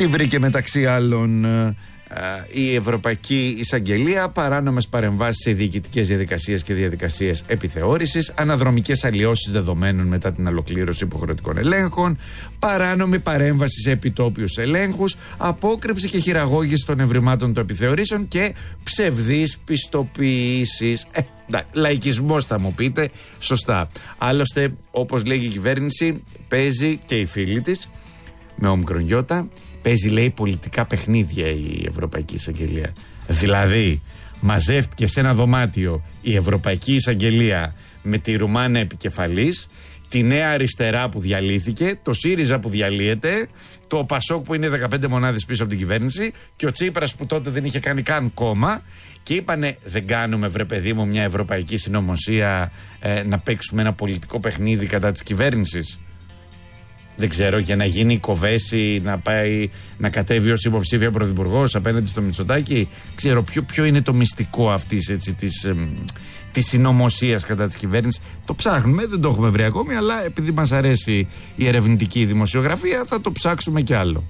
Τι βρήκε μεταξύ άλλων η Ευρωπαϊκή Εισαγγελία? Παράνομες παρεμβάσεις σε διοικητικές διαδικασίες και διαδικασίες επιθεώρησης, αναδρομικές αλλοιώσεις δεδομένων μετά την ολοκλήρωση υποχρεωτικών ελέγχων, παράνομη παρέμβαση σε επιτόπιους ελέγχους, απόκρυψη και χειραγώγηση των ευρημάτων των επιθεωρήσεων και ψευδείς πιστοποιήσεις. Λαϊκισμός θα μου πείτε, σωστά. Άλλωστε, όπως λέγει η κυβέρνηση, παίζει και οι φίλοι της με όμικρον γιώτα. Παίζει, λέει, πολιτικά παιχνίδια η Ευρωπαϊκή Εισαγγελία. Δηλαδή, μαζεύτηκε σε ένα δωμάτιο η Ευρωπαϊκή Εισαγγελία με τη Ρουμάνα επικεφαλής, τη Νέα Αριστερά που διαλύθηκε, το ΣΥΡΙΖΑ που διαλύεται, το ΠΑΣΟΚ που είναι 15 μονάδες πίσω από την κυβέρνηση και ο Τσίπρας που τότε δεν είχε κάνει καν κόμμα, και είπανε, δεν κάνουμε, βρε παιδί μου, μια ευρωπαϊκή συνωμοσία να παίξουμε ένα πολιτικό παιχνίδι κατά της κυβέρνησης? Δεν ξέρω, για να γίνει η Κοβέση, να πάει να κατέβει ως υποψήφια πρωθυπουργός απέναντι στο Μητσοτάκη. Ξέρω ποιο είναι το μυστικό αυτής, έτσι, της συνωμοσίας κατά της κυβέρνησης. Το ψάχνουμε, δεν το έχουμε βρει ακόμη, αλλά επειδή μας αρέσει η ερευνητική δημοσιογραφία θα το ψάξουμε κι άλλο.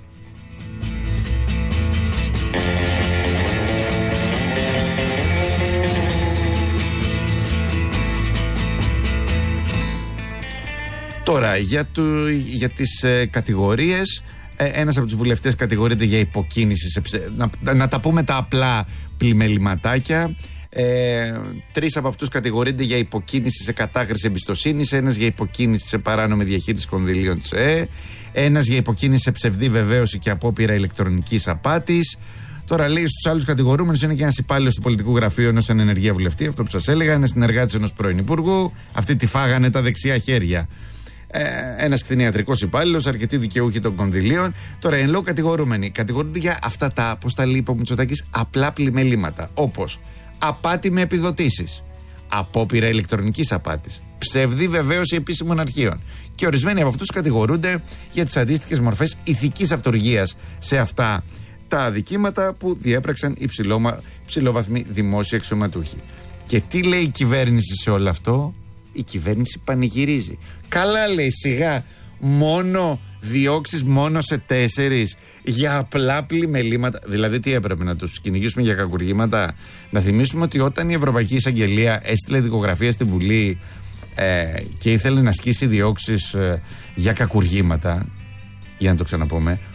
Τώρα, για τις κατηγορίες, ένας από τους βουλευτές κατηγορείται για υποκίνηση να τα πούμε τα απλά πλημεληματάκια. 3 από αυτούς κατηγορείται για υποκίνηση σε κατάχρηση εμπιστοσύνης, ένας για υποκίνηση σε παράνομη διαχείριση κονδυλίων της ΕΕ, ένας για υποκίνηση σε ψευδή βεβαίωση και απόπειρα ηλεκτρονικής απάτης. Τώρα, λέει, στους άλλους κατηγορούμενους είναι και ένας υπάλληλος του πολιτικού γραφείου ενός ανενεργεία βουλευτή, αυτό που σας έλεγα, ένας συνεργάτης ενός πρώην υπουργού. Αυτοί τη φάγανε τα δεξιά χέρια. Ένας κτηνιατρικός υπάλληλος, αρκετοί δικαιούχοι των κονδυλίων. Τώρα, εν λόγω κατηγορούμενοι κατηγορούνται για αυτά τα, πώς τα λέει ο Μητσοτάκης, απλά πλημελήματα. Όπως απάτη με επιδοτήσεις, απόπειρα ηλεκτρονικής απάτης, ψευδή βεβαίωση επίσημων αρχείων. Και ορισμένοι από αυτούς κατηγορούνται για τις αντίστοιχες μορφές ηθικής αυτοργίας σε αυτά τα αδικήματα που διέπραξαν οι ψηλόβαθμοι δημόσιοι αξιωματούχοι. Και τι λέει η κυβέρνηση σε όλο αυτό? Η κυβέρνηση πανηγυρίζει. Καλά, λέει, σιγά, μόνο διώξεις μόνο σε 4 για απλά πλημελήματα. Δηλαδή, τι έπρεπε, να τους κυνηγήσουμε για κακουργήματα? Να θυμίσουμε ότι όταν η Ευρωπαϊκή Εισαγγελία έστειλε δικογραφία στη Βουλή και ήθελε να ασκήσει διώξεις για κακουργήματα, για να το ξαναπούμε,